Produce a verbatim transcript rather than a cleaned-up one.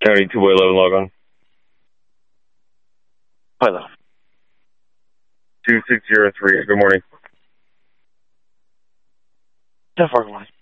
County two by eleven log on. Hello. two six zero three. Good morning. ten four one.